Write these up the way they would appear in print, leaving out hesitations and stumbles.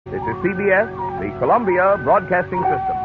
This is CBS, the Columbia Broadcasting System.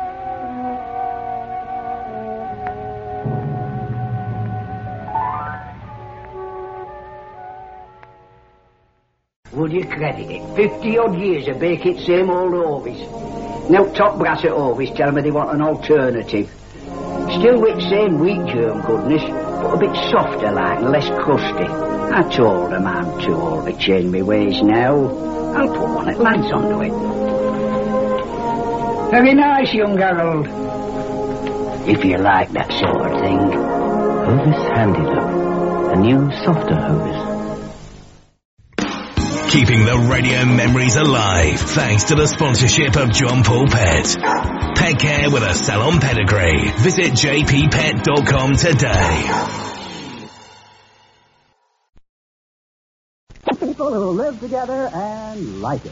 Would you credit it? 50-odd years of bake it same old Ovis. Now top brass at Ovis tell me they want an alternative. Still with same wheat germ goodness, but a bit softer like and less crusty. I told them I'm too old to change my ways now. I'll put one at lads onto it. Very nice, young Harold. If you like that sort of thing. Hovis Handy Look. A new, softer Hovis. Keeping the radio memories alive thanks to the sponsorship of John Paul Pet. Pet care with a salon pedigree. Visit jppet.com today. People who live together and like it.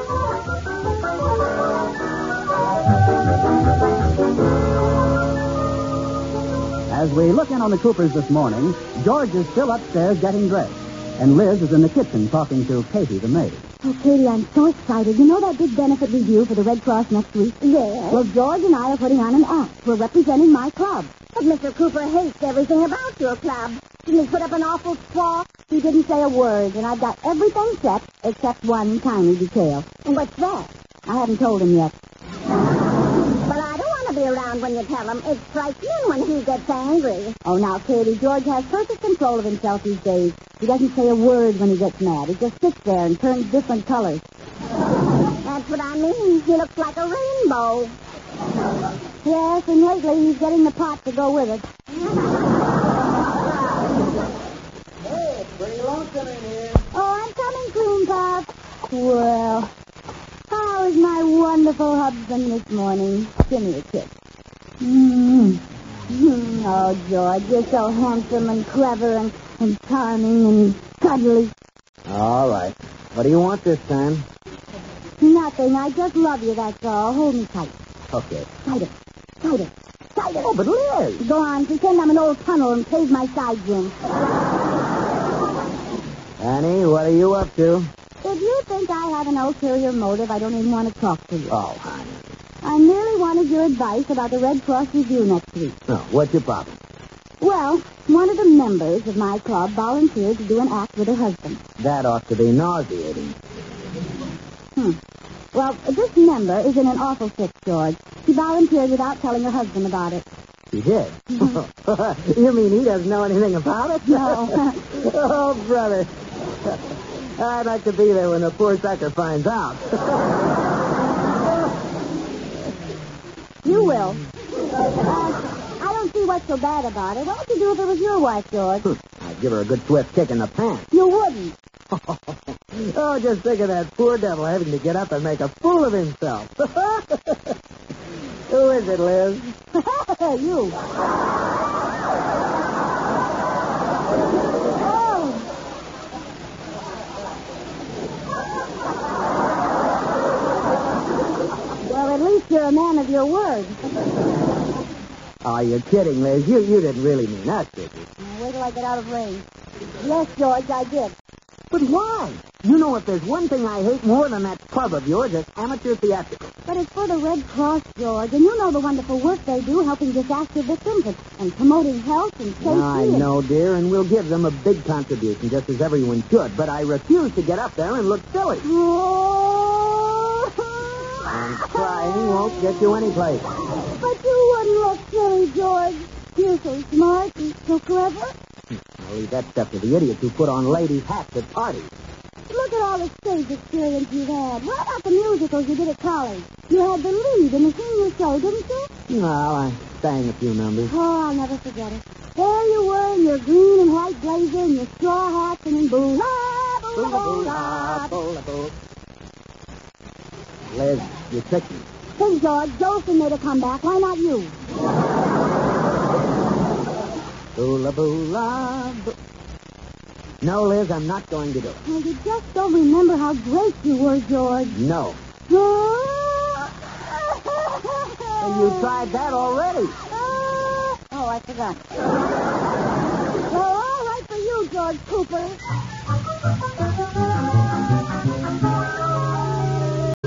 As we look in on the Coopers this morning, George is still upstairs getting dressed. And Liz is in the kitchen talking to Katie, the maid. Oh, Katie, I'm so excited. You know that big benefit review for the Red Cross next week? Yes. Well, George and I are putting on an act. We're representing my club. But Mr. Cooper hates everything about your club. Didn't he put up an awful squawk? He didn't say a word, and I've got everything set except one tiny detail. And what's that? I haven't told him yet. But I don't want to be around when you tell him. It's frightening when he gets angry. Oh, now, Katie, George has perfect control of himself these days. He doesn't say a word when he gets mad. He just sits there and turns different colors. That's what I mean. He looks like a rainbow. Yes, and lately he's getting the pot to go with it. Hey, it's pretty lonesome in here. Oh, I'm coming, Clean Puff. Well, how is my wonderful husband this morning? Give me a kiss. Oh, George, you're so handsome and clever and charming and cuddly. All right. What do you want this time? Nothing. I just love you, that's all. Hold me tight. Okay. Tighter. Tighter. Tighter. Oh, but Liz! Go on. Pretend I'm an old tunnel and pave my side room. Annie, what are you up to? If you think I have an ulterior motive, I don't even want to talk to you. Oh, honey. I merely wanted your advice about the Red Cross review next week. Oh, what's your problem? Well, one of the members of my club volunteered to do an act with her husband. That ought to be nauseating. Well, this member is in an awful fix, George. She volunteered without telling her husband about it. She did? You mean he doesn't know anything about it? No. Oh, brother. I'd like to be there when the poor sucker finds out. You will. I don't see what's so bad about it. What would you do if it was your wife, George? I'd give her a good swift kick in the pants. You wouldn't. Oh, just think of that poor devil having to get up and make a fool of himself. Who is it, Liz? You. Well, at least you're a man of your word. Oh, you're kidding, Liz. You didn't really mean that, did you? Wait till I get out of range. Yes, George, I did. But why? You know, if there's one thing I hate more than that club of yours, it's amateur theatricals. But it's for the Red Cross, George, and you know the wonderful work they do helping disaster victims and promoting health and safety. I know, dear, and we'll give them a big contribution, just as everyone should. But I refuse to get up there and look silly. And crying won't get you anyplace. But you wouldn't look silly, George. You're so smart and so clever. I'll leave that stuff to the idiots who put on ladies' hats at parties. Look at all the stage experience you've had. What about the musicals you did at college? You had the lead in the senior show, didn't you? Well, I sang a few numbers. Oh, I'll never forget it. There you were in your green and white blazer and your straw hat singing boo-la, boo-la, boo-la, boo. Liz, you tricked me. Hey, George, Jolson made a comeback. Why not you? Boo-la, boo-la, boo. No, Liz, I'm not going to do it. Well, you just don't remember how great you were, George. No. And you tried that already. Oh, I forgot. Well, all right for you, George Cooper.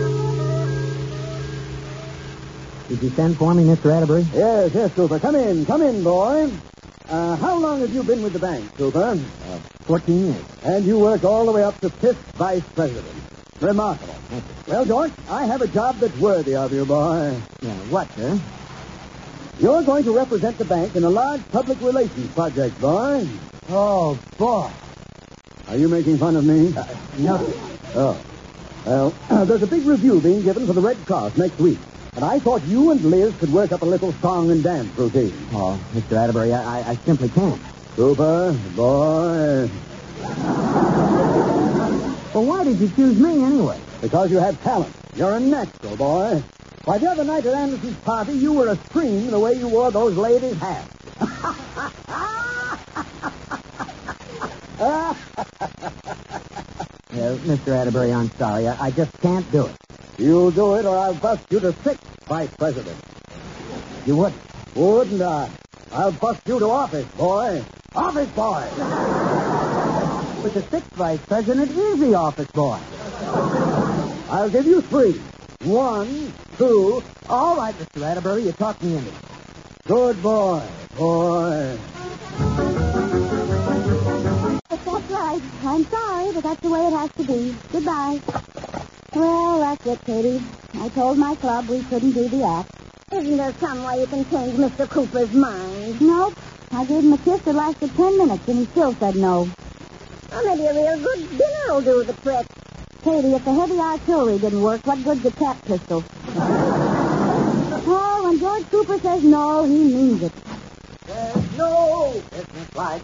Did you send for me, Mr. Atterbury? Yes, Cooper. Come in, boy. How long have you been with the bank, Cooper? 14 years. And you worked all the way up to 5th vice president. Remarkable. Well, George, I have a job that's worthy of you, boy. Yeah, what, sir? You're going to represent the bank in a large public relations project, boy. Oh, boy. Are you making fun of me? No, sir. Oh. Well, there's a big review being given for the Red Cross next week. And I thought you and Liz could work up a little song and dance routine. Oh, Mr. Atterbury, I simply can't. Cooper, boy. Well, why did you choose me anyway? Because you have talent. You're a natural, boy. Why, the other night at Anderson's party, you were a scream the way you wore those ladies' hats. Mr. Atterbury, I'm sorry. I just can't do it. You'll do it or I'll bust you to 6th vice president. You would? Wouldn't I? I'll bust you to office, boy. Office boy. But the 6th vice president is the office boy. I'll give you 3. 1, 2. All right, Mr. Atterbury, you talked me into it. Good boy, boy. That's right. I'm sorry, but that's the way it has to be. Goodbye. Well, that's it, Katie. I told my club we couldn't do the act. Isn't there some way you can change Mr. Cooper's mind? Nope. I gave him a kiss that lasted 10 minutes, and he still said no. Well, maybe a real good dinner will do the trick. Katie, if the heavy artillery didn't work, what good's the cat pistol? Oh, when George Cooper says no, he means it. There's no business like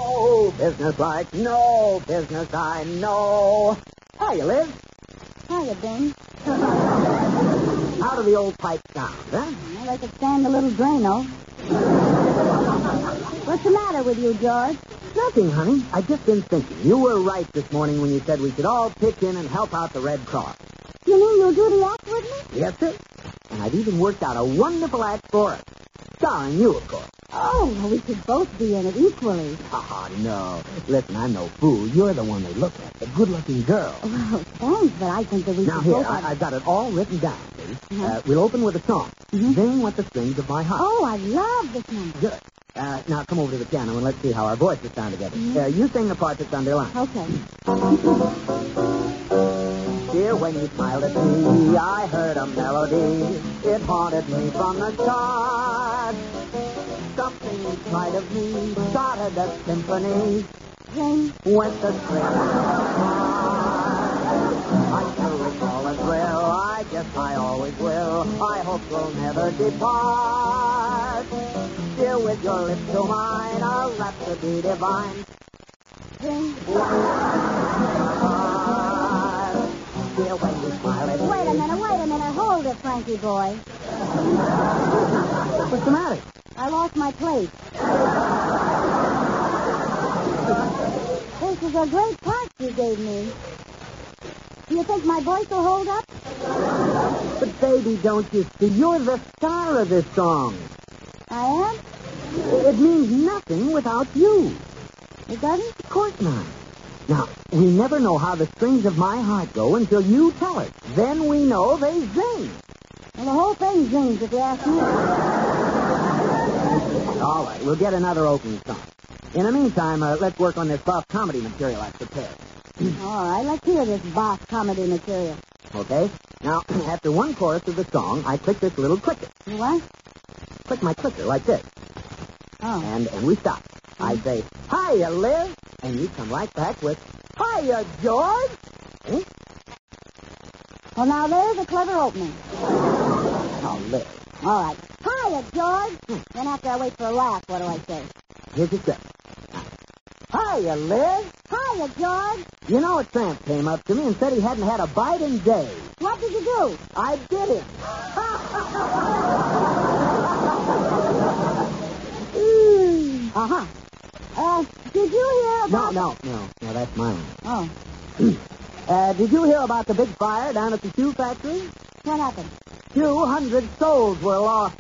no business I know. Hiya, Liz. Hiya, Bing. How do the old pipes sound, huh? Well, they could stand a little Drano. What's the matter with you, George? Nothing, honey. I've just been thinking. You were right this morning when you said we should all pitch in and help out the Red Cross. You mean you'll do the act with me? Yes, sir. And I've even worked out a wonderful act for us. Starring you, of course. Oh, well, we could both be in it equally. Oh, no. Listen, I'm no fool. You're the one they look at, the good-looking girl. Well, thanks, but I think that we Now, should here, both... I've got it all written down, see? Uh-huh. We'll open with a song. Mhm. Sing What the Strings of My Heart. Oh, I love this number. Good. Now, come over to the piano and let's see how our voices sound together. Mhm. You sing the part that's underlined. Okay. Dear, when you smiled at me, I heard a melody. It haunted me from the start. Something inside of me started a symphony Sing. with the strings of my heart. I still recall a thrill. I guess I always will. I hope we'll never depart. Dear, with your lips to mine, a rhapsody divine. Sing. Dear, when you smile at me. Wait a minute. Hold it, Frankie boy. What's the matter? I lost my plate. This is a great part you gave me. Do you think my voice will hold up? But, baby, don't you see? You're the star of this song. I am? It means nothing without you. It doesn't? Of course not. Now, we never know how the strings of my heart go until you tell us. Then we know they sing. Well, the whole thing zings if you ask me. All right, we'll get another opening song. In the meantime, let's work on this soft comedy material I've prepared. All right, let's hear this boss comedy material. Okay? Now, after one chorus of the song, I click this little clicker. You what? Click my clicker like this. Oh. And we stop. I say, hiya, Liz. And you come right back with, hiya, George. Eh? Well, now there's a clever opening. Oh, Liz. All right. Hiya, George. Then after I wait for a laugh, what do I say? Here's your script. Hiya, Liz. Hiya, George. You know, a tramp came up to me and said he hadn't had a bite in days. What did you do? I did him. Uh-huh. Did you hear about... No, that's mine. Oh. Did you hear about the big fire down at the shoe factory? What happened? 200 souls were lost.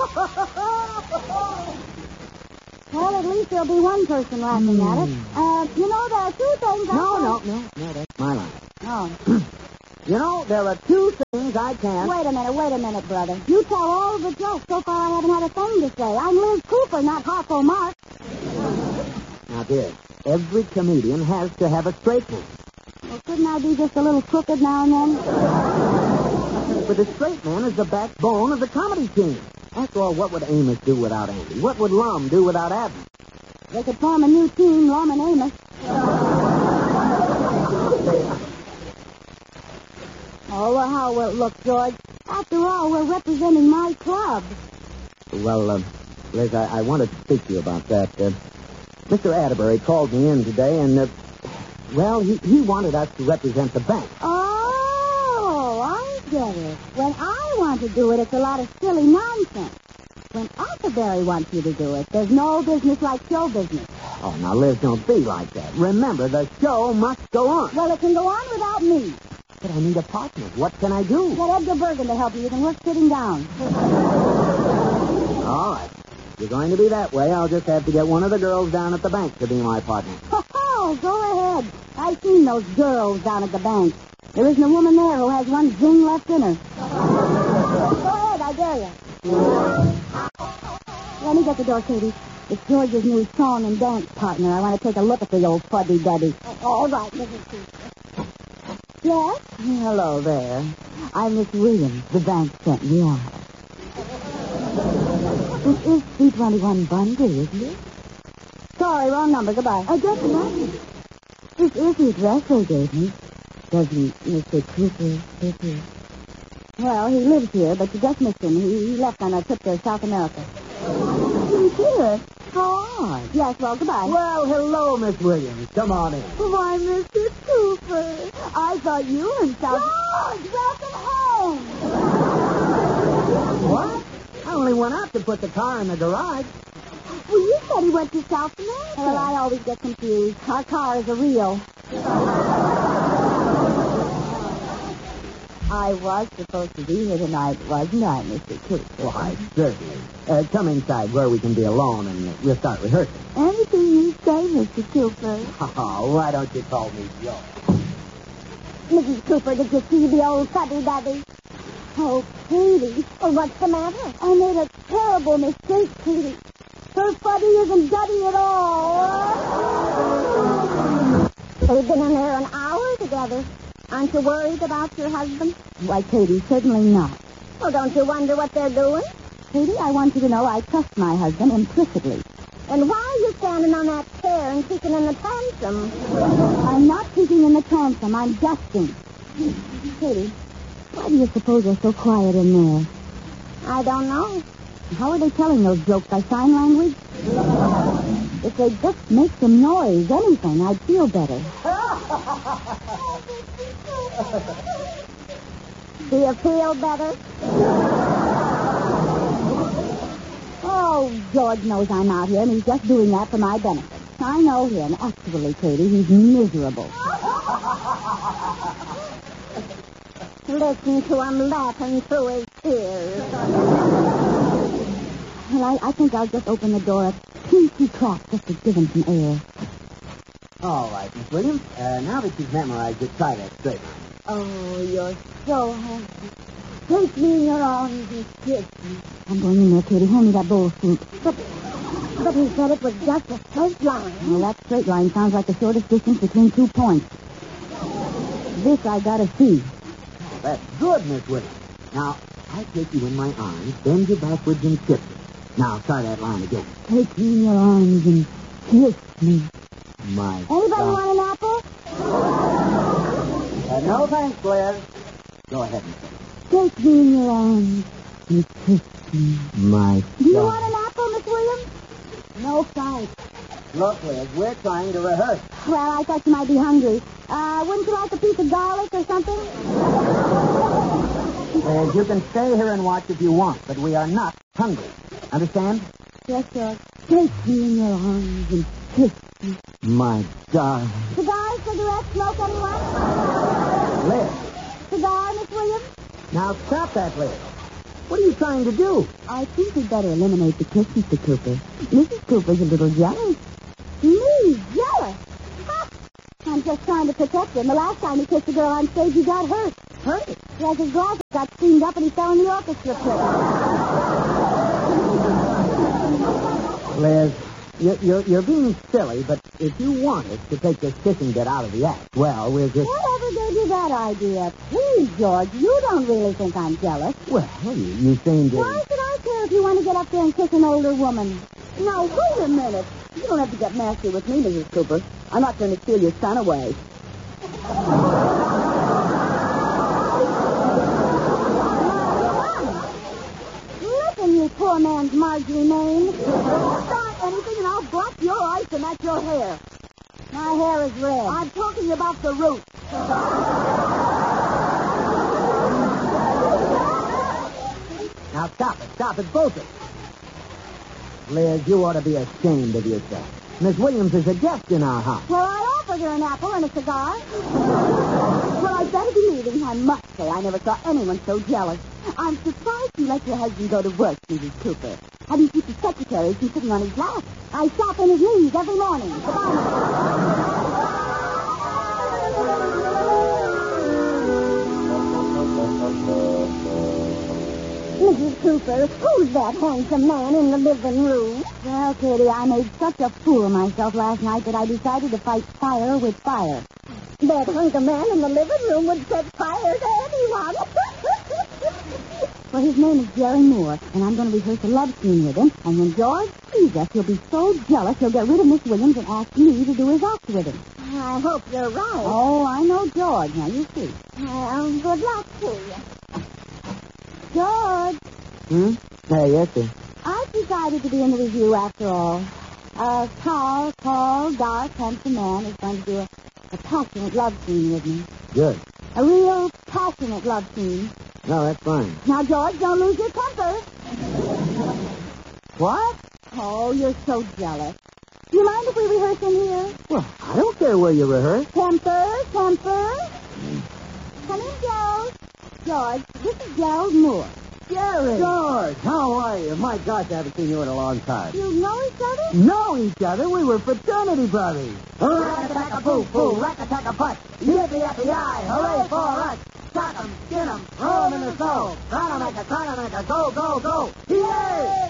Well, at least there'll be one person laughing at it. You know, there are two things... No, that's my line. Oh. You know, there are two things I can't... Wait a minute, brother. You tell all of the jokes. So far, I haven't had a thing to say. I'm Liz Cooper, not Harpo Marx. Now, dear, every comedian has to have a straight man. Well, couldn't I be just a little crooked now and then? But the straight man is the backbone of the comedy team. After all, what would Amos do without Andy? What would Lum do without Abner? They could form a new team, Lum and Amos. Oh, well, how will it look, George? After all, we're representing my club. Well, Liz, I wanted to speak to you about that. Mr. Atterbury called me in today, and, he wanted us to represent the bank. Oh, I get it. When I want to do it, it's a lot of silly nonsense. When Atterbury wants you to do it, there's no business like show business. Oh, now, Liz, don't be like that. Remember, the show must go on. Well, it can go on without me. But I need a partner. What can I do? Get Edgar Bergen to help you. You can work sitting down. All right. If you're going to be that way, I'll just have to get one of the girls down at the bank to be my partner. Oh, go ahead. I've seen those girls down at the bank. There isn't a woman there who has one zing left in her. Go ahead, I dare you. Let me get the door, Katie. It's George's new song and dance partner. I want to take a look at the old fuddy-duddy. All right, Mrs. Cooper. Yes? Hello there. I'm Miss Williams. The bank sent me out. This is 321 Bundy, isn't it? Sorry, wrong number. Goodbye. I got the money. This is the address they gave me. Doesn't Mr. Cooper live here? Well, he lives here, but you just missed him. He left on a trip to South America. He's here? How odd. Yes, well, goodbye. Well, hello, Miss Williams. Come on in. Why, Mr. Cooper, I thought you were in South... George, welcome home! What? I only went out to put the car in the garage. Well, you said he went to South America. Well, I always get confused. Our car is a Rio. I was supposed to be here tonight, wasn't I, Mr. Cooper? Why, certainly. Come inside where we can be alone, and we'll start rehearsing. Anything you say, Mr. Cooper. Oh, why don't you call me Joe? Mrs. Cooper, did you see the old fuddy-duddy? Oh, Katie. Well, what's the matter? I made a terrible mistake, Katie. Her fuddy isn't duddy at all. They've been in there an hour together. Aren't you worried about your husband? Why, Katie, certainly not. Well, don't you wonder what they're doing? Katie, I want you to know I trust my husband implicitly. And why are you standing on that chair and kicking in the transom? I'm not kicking in the transom. I'm dusting. Katie, why do you suppose they're so quiet in there? I don't know. How are they telling those jokes? By sign language? If they just make some noise, anything, I'd feel better. Do you feel better? Oh, George knows I'm out here, and he's just doing that for my benefit. I know him. Actually, Katie, he's miserable. Listen to him laughing through his ears. Well, I think I'll just open the door a teensy crack just to give him some air. All right, Miss Williams. Now that you've memorized it, try that straight line. Oh, you're so handsome. Take me in your arms and kiss me. I'm going in there, Katie. Hand me that bowl of soup. But he said it was just a straight line. Well, that straight line sounds like the shortest distance between 2 points. This I gotta see. That's good, Miss Williams. Now, I take you in my arms, bend you backwards and kiss you. Now, try that line again. Take me in your arms and kiss me. My Anybody God. want an apple? No, thanks, Liz. Go ahead, Miss Williams. Take me in your arms and kiss me. My Do you God. want an apple, Miss Williams? No, thanks. Look, Liz, we're trying to rehearse. Well, I thought you might be hungry. Wouldn't you like a piece of garlic or something? Liz, you can stay here and watch if you want, but we are not hungry. Understand? Yes, sir. Take me in your arms and kiss me. My God. Cigar, cigarette, smoke, anyone? Liz, Cigar, Miss Williams? now stop that, Liz. What are you trying to do? I think we'd better eliminate the kiss, Mr. Cooper. Mrs. Cooper's a little jealous. Me? Jealous? Ha! I'm just trying to protect him. The last time he kissed a girl on stage, he got hurt. hurt it. Yes, his glasses got steamed up and he fell in the orchestra pit. Liz, you're being silly, but if you want us to take this kissing bit out of the act, well, we'll just... Whatever gave you that idea? Please, George, you don't really think I'm jealous. Well, you seem to... Why should I care if you want to get up there and kiss an older woman? Now, wait a minute. You don't have to get nasty with me, Mrs. Cooper. I'm not going to steal your son away. Listen, you poor man's Marjorie Main. Start anything and I'll block your ice and that's your hair. My hair is red. I'm talking about the root. Now stop it, both of you. Liz, you ought to be ashamed of yourself. Miss Williams is a guest in our house. Well, I offered her an apple and a cigar. Well, I'd better be leaving. I must say, I never saw anyone so jealous. I'm surprised you let your husband go to work, Mrs. Cooper. How do you keep the secretary from sitting on his lap? I shop in his knees every morning. Mrs. Cooper, who's that handsome man in the living room? Well, Katie, I made such a fool of myself last night that I decided to fight fire with fire. That hunker man in the living room would set fire to anyone. Well, his name is Jerry Moore, and I'm going to rehearse a love scene with him. And when George sees us, he'll be so jealous he'll get rid of Miss Williams and ask me to do his act with him. I hope you're right. Oh, I know George. Now, you see. Well, good luck to you. George, Hey, yes, sir. I've decided to be in the review after all. A tall, dark, handsome man is going to do a passionate love scene with me. Good. A real passionate love scene. No, that's fine. Now, George, don't lose your temper. What? Oh, you're so jealous. Do you mind if we rehearse in here? Well, I don't care where you rehearse. Temper. Come in, George. George, this is Gerald Moore. Jerry! George, how are you? My gosh, I haven't seen you in a long time. You know each other? Know each other? We were fraternity brothers. Rack-a-tack-a-poo-poo, rack-a-tack-a-putt. Yippee-yippee-yi, hooray for us. Shock 'em, skin 'em, roll 'em in the snow. Try to make a, go, go, go. Yay!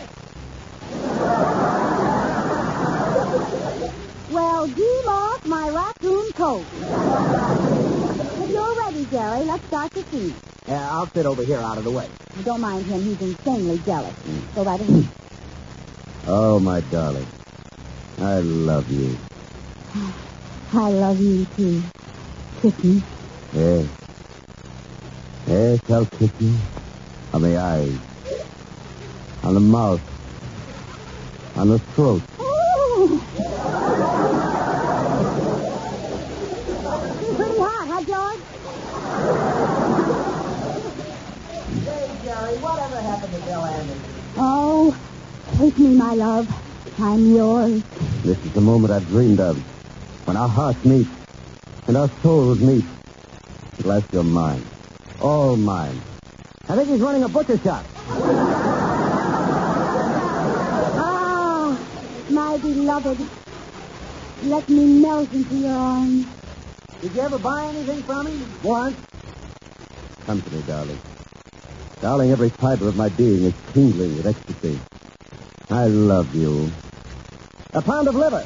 Well, deem off my raccoon coat. If you're ready, Jerry, let's start the scene. Yeah, I'll sit over here out of the way. Don't mind him. He's insanely jealous. Go right ahead. Oh, my darling. I love you. I love you, too. Kiss me. Yes. Yes, I'll kiss you. On the eyes. On the mouth. On the throat. Ooh. Pretty hot, huh, George? Hey, Jerry, whatever happened to Bill Anderson? Oh, take me, my love. I'm yours. This is the moment I've dreamed of. When our hearts meet and our souls meet. At last you're mine. All mine. I think he's running a butcher shop. Ah, my beloved. Let me melt into your arms. Did you ever buy anything from him? Once. Come to me, darling. Darling, every fiber of my being is tingling with ecstasy. I love you. A pound of liver.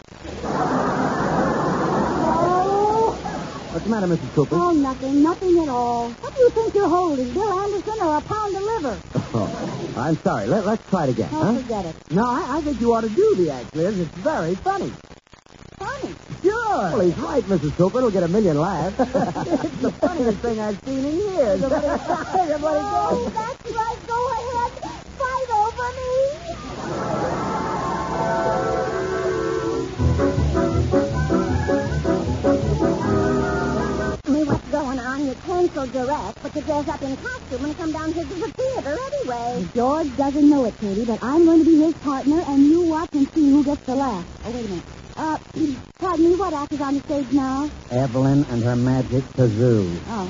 Oh. What's the matter, Mrs. Cooper? Oh, nothing at all. What do you think you're holding, Bill Anderson or a pound of liver? Oh, I'm sorry. Let's try it again, Oh, forget it. No, I think you ought to do the act, Liz. It's very funny. Funny. Sure. Well, he's right, Mrs. Cooper. It'll get a million laughs. It's the funniest thing I've seen in years. Everybody Oh, that's right. Go ahead. Fight over me. What's going on? You can't so direct, but you dress up in costume and come down here to the theater anyway. George doesn't know it, Katie, but I'm going to be his partner, and you watch and see who gets the laugh. Oh, wait a minute. Pardon me, what act is on the stage now? Evelyn and her magic kazoo. Oh.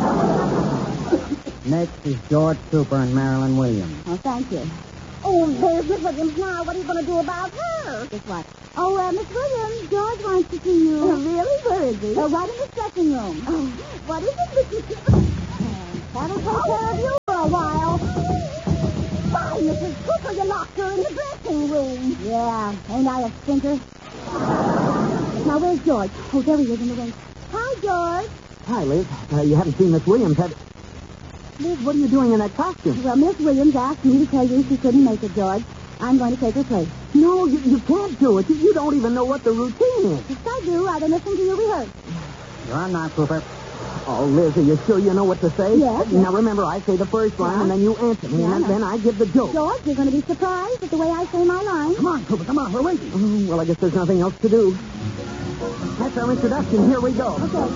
Next is George Cooper and Marilyn Williams. Oh, thank you. Oh, there's Miss Williams now. What are you going to do about her? Guess what? Oh, Miss Williams, George wants to see you. Really? Where is he? Right in the dressing room. Oh, what is it, Mrs. That'll take care of you for a while. Why, Mrs. Cooper, you locked her in the dressing room. Yeah, ain't I a stinker? Now, where's George? Oh, there he is in the wing. Hi, George. Hi, Liz. You haven't seen Miss Williams, have you? Liz, what are you doing in that costume? Well, Miss Williams asked me to tell you she couldn't make it, George. I'm going to take her place. No, you can't do it. You don't even know what the routine is. Yes, I do. I've been listening to you rehearse. You're not, Cooper. Oh, Liz, are you sure you know what to say? Yes. Now, remember, I say the first line, and then you answer me, and then I give the joke. George, you're going to be surprised at the way I say my line. Come on, Cooper, come on. We're waiting. Oh, well, I guess there's nothing else to do. That's our introduction. Here we go. Okay.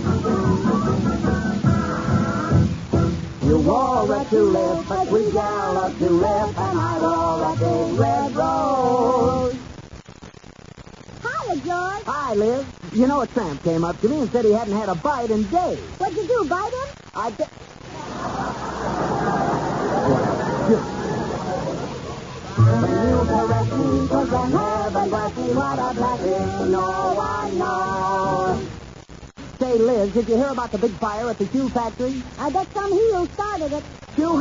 You wore a tulip, a sweet yellow tulip, and I wore a big red rose. Hiya, George. Hi, Liz. You know, a tramp came up to me and said he hadn't had a bite in days. What'd you do, bite him? I did. When you caress me, 'twas a heaven blessing, what a blessing, no one knows. Say, Liz, did you hear about the big fire at the shoe factory? I bet some heel started it. No,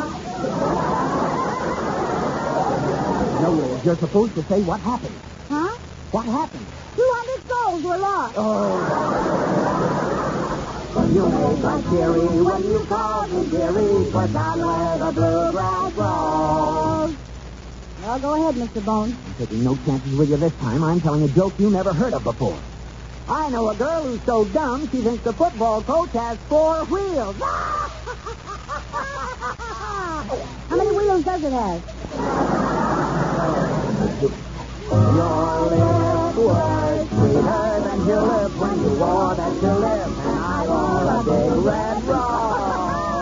Liz, you're supposed to say what happened. Huh? What happened? 200 souls were lost. You made my cherry when you called me dearie, put down where the bluegrass grows. Well, go ahead, Mr. Bones. I'm taking no chances with you this time. I'm telling a joke you never heard of before. I know a girl who's so dumb she thinks the football coach has 4 wheels. How many wheels does it have?